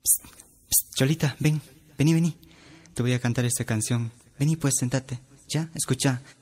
Cholita, ven, vení. Te voy a cantar esta canción. Vení, pues, sentate. ¿Ya? Escucha.